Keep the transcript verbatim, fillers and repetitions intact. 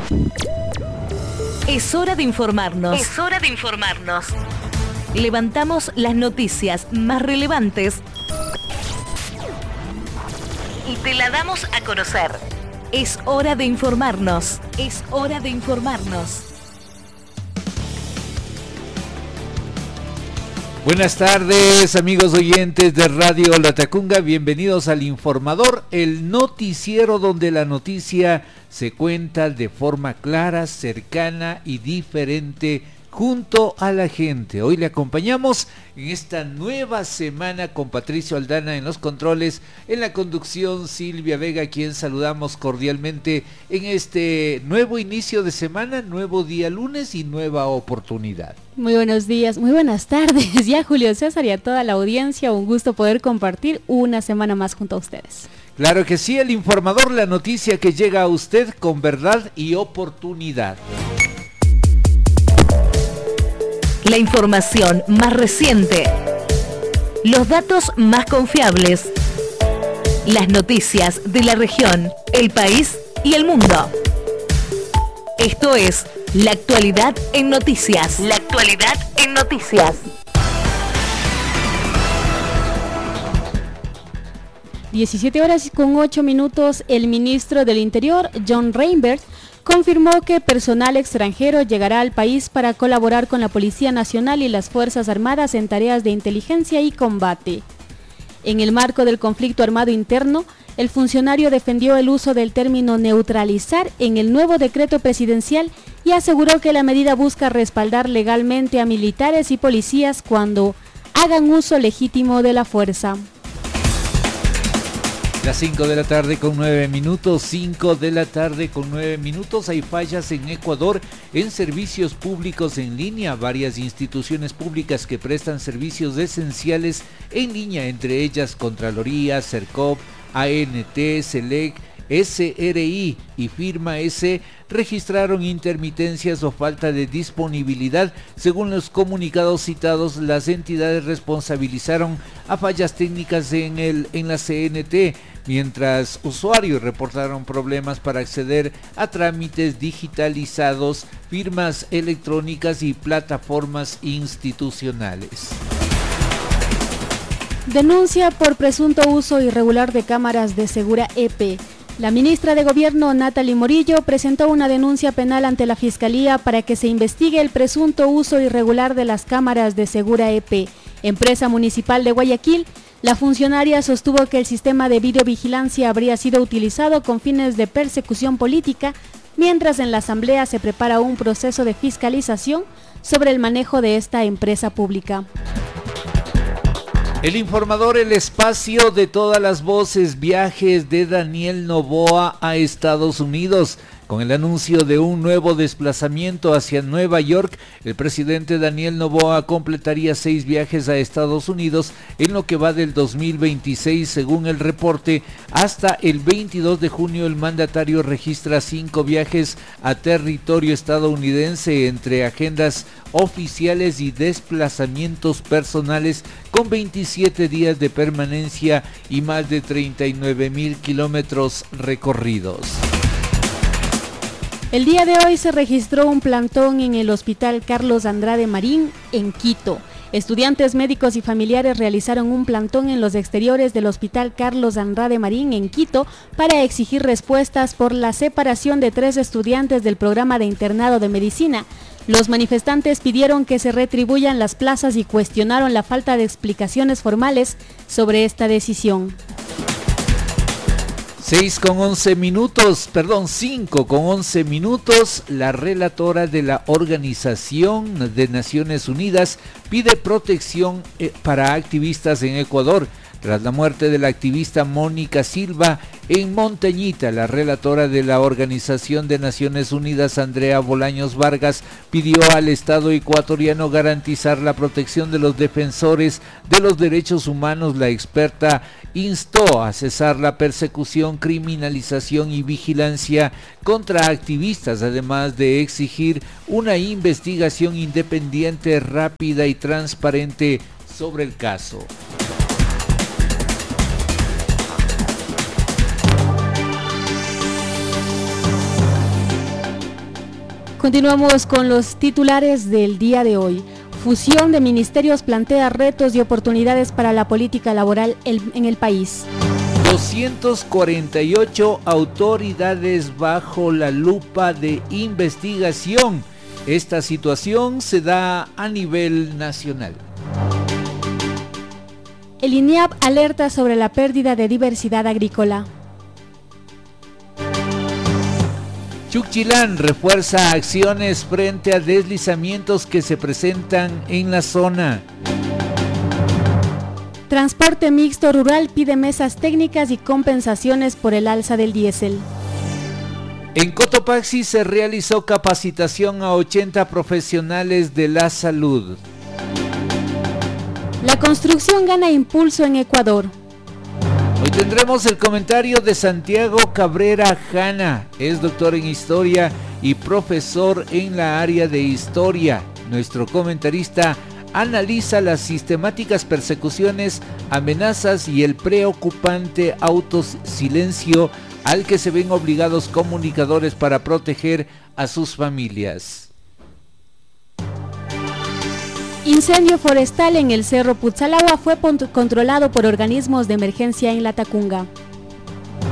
Es hora de informarnos. Es hora de informarnos. Levantamos las noticias más relevantes y te la damos a conocer. Es hora de informarnos. Es hora de informarnos. Buenas tardes, amigos oyentes de Radio Latacunga. Bienvenidos al Informador, el noticiero donde la noticia se cuenta de forma clara, cercana y diferente junto a la gente. Hoy le acompañamos en esta nueva semana con Patricio Aldana en los controles, en la conducción Silvia Vega, a quien saludamos cordialmente en este nuevo inicio de semana, nuevo día lunes y nueva oportunidad. Muy buenos días, muy buenas tardes, ya Julio César y a toda la audiencia, un gusto poder compartir una semana más junto a ustedes. Claro que sí, el Informador, la noticia que llega a usted con verdad y oportunidad. La información más reciente, los datos más confiables, las noticias de la región, el país y el mundo. Esto es La Actualidad en Noticias. La Actualidad en Noticias. diecisiete horas con ocho minutos, el ministro del Interior, John Reinberg, confirmó que personal extranjero llegará al país para colaborar con la Policía Nacional y las Fuerzas Armadas en tareas de inteligencia y combate. En el marco del conflicto armado interno, el funcionario defendió el uso del término neutralizar en el nuevo decreto presidencial y aseguró que la medida busca respaldar legalmente a militares y policías cuando hagan uso legítimo de la fuerza. Las cinco de la tarde con nueve minutos, cinco de la tarde con nueve minutos, hay fallas en Ecuador en servicios públicos en línea. Varias instituciones públicas que prestan servicios esenciales en línea, entre ellas Contraloría, Cercop, A N T, SELEC, S R I y Firma S, registraron intermitencias o falta de disponibilidad. Según los comunicados citados, las entidades responsabilizaron a fallas técnicas en, el, en la C N T, mientras usuarios reportaron problemas para acceder a trámites digitalizados, firmas electrónicas y plataformas institucionales. Denuncia por presunto uso irregular de cámaras de Segura E P. La ministra de Gobierno, Natalie Morillo, presentó una denuncia penal ante la Fiscalía para que se investigue el presunto uso irregular de las cámaras de Segura E P, empresa municipal de Guayaquil. La funcionaria sostuvo que el sistema de videovigilancia habría sido utilizado con fines de persecución política, mientras en la Asamblea se prepara un proceso de fiscalización sobre el manejo de esta empresa pública. El Informador, el espacio de todas las voces, viajes de Daniel Noboa a Estados Unidos. Con el anuncio de un nuevo desplazamiento hacia Nueva York, el presidente Daniel Noboa completaría seis viajes a Estados Unidos en lo que va del dos mil veintiséis, según el reporte. Hasta el veintidós de junio, el mandatario registra cinco viajes a territorio estadounidense entre agendas oficiales y desplazamientos personales, con veintisiete días de permanencia y más de treinta y nueve mil kilómetros recorridos. El día de hoy se registró un plantón en el Hospital Carlos Andrade Marín, en Quito. Estudiantes, médicos y familiares realizaron un plantón en los exteriores del Hospital Carlos Andrade Marín, en Quito, para exigir respuestas por la separación de tres estudiantes del programa de internado de medicina. Los manifestantes pidieron que se retribuyan las plazas y cuestionaron la falta de explicaciones formales sobre esta decisión. seis con once minutos, perdón, cinco con once minutos, la relatora de la Organización de Naciones Unidas pide protección para activistas en Ecuador. Tras la muerte de la activista Mónica Silva en Montañita, la relatora de la Organización de Naciones Unidas, Andrea Bolaños Vargas, pidió al Estado ecuatoriano garantizar la protección de los defensores de los derechos humanos. La experta instó a cesar la persecución, criminalización y vigilancia contra activistas, además de exigir una investigación independiente, rápida y transparente sobre el caso. Continuamos con los titulares del día de hoy. Fusión de ministerios plantea retos y oportunidades para la política laboral en el país. doscientas cuarenta y ocho autoridades bajo la lupa de investigación. Esta situación se da a nivel nacional. El INEAP alerta sobre la pérdida de diversidad agrícola. Chuquilán refuerza acciones frente a deslizamientos que se presentan en la zona. Transporte mixto rural pide mesas técnicas y compensaciones por el alza del diésel. En Cotopaxi se realizó capacitación a ochenta profesionales de la salud. La construcción gana impulso en Ecuador. Hoy tendremos el comentario de Santiago Cabrera Jana. Es doctor en historia y profesor en la área de historia. Nuestro comentarista analiza las sistemáticas persecuciones, amenazas y el preocupante autosilencio al que se ven obligados comunicadores para proteger a sus familias. Incendio forestal en el Cerro Putzalagua fue controlado por organismos de emergencia en La Tacunga.